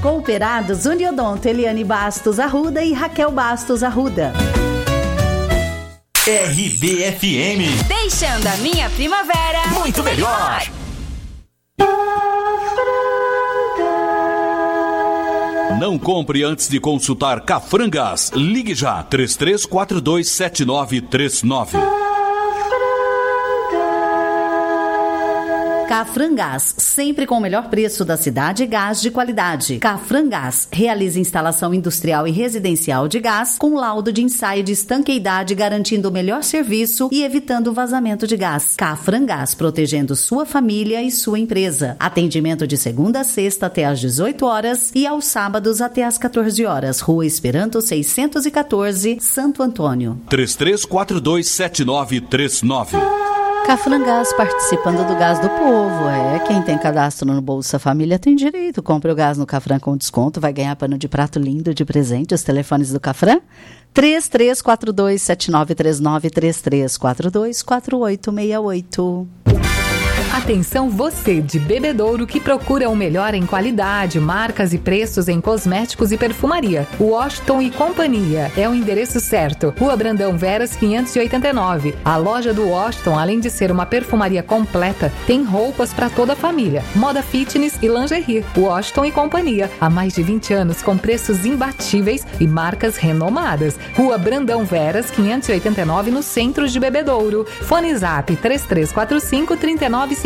Cooperados Uniodonto, Eliane Bastos Arruda e Raquel Bastos Arruda. RBFM. Deixando a minha primavera muito melhor. Não compre antes de consultar Cafrangas. Ligue já, 33427939. Cafrangás, sempre com o melhor preço da cidade e gás de qualidade. Cafrangás realiza instalação industrial e residencial de gás com laudo de ensaio de estanqueidade, garantindo o melhor serviço e evitando o vazamento de gás. Cafrangás, protegendo sua família e sua empresa. Atendimento de segunda a sexta até às 18 horas e aos sábados até às 14 horas. Rua Esperanto 614, Santo Antônio. 33427939. Cafrangás, participando do gás do povo. Quem tem cadastro no Bolsa Família tem direito. Compre o gás no Cafran com desconto, vai ganhar pano de prato lindo de presente. Os telefones do Cafran, 33427939, 33424868. Atenção você de Bebedouro que procura o melhor em qualidade, marcas e preços em cosméticos e perfumaria. Washington e Companhia é o endereço certo. Rua Brandão Veras 589. A loja do Washington, além de ser uma perfumaria completa, tem roupas para toda a família, moda fitness e lingerie. Washington e Companhia, há mais de 20 anos com preços imbatíveis e marcas renomadas. Rua Brandão Veras 589 no centro de Bebedouro. Fone Zap 3345-3956.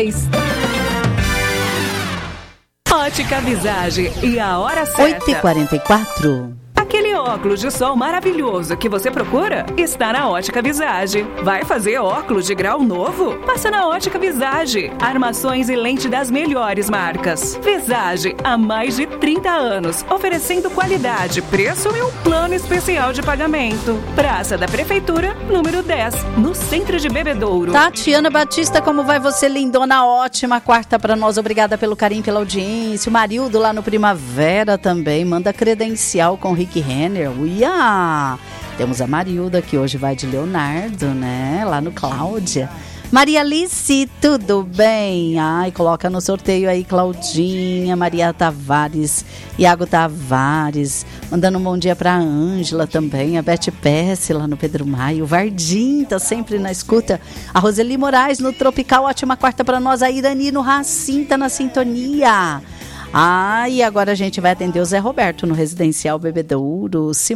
Ótica Visage e a hora certa. 8h44. Aquele óculos de sol maravilhoso que você procura está na Ótica Visage. Vai fazer óculos de grau novo? Passa na Ótica Visage. Armações e lente das melhores marcas. Visage, há mais de 30 anos, oferecendo qualidade, preço e um plano especial de pagamento. Praça da Prefeitura, número 10, no centro de Bebedouro. Tatiana Batista, como vai você, lindona? Ótima quarta para nós, obrigada pelo carinho, pela audiência. O Marildo lá no Primavera também, manda credencial com Rick Renner. Uia! Temos a Marilda, que hoje vai de Leonardo, né? Lá no Cláudia. Maria Alice, tudo bem? Ai, coloca no sorteio aí, Claudinha, Maria Tavares, Iago Tavares, mandando um bom dia pra Ângela também, a Beth Pesce lá no Pedro Maio, o Vardim tá sempre na escuta, a Roseli Moraes no Tropical, ótima quarta pra nós, a Irani no Racim tá na sintonia. E agora a gente vai atender o Zé Roberto no Residencial Bebedouro.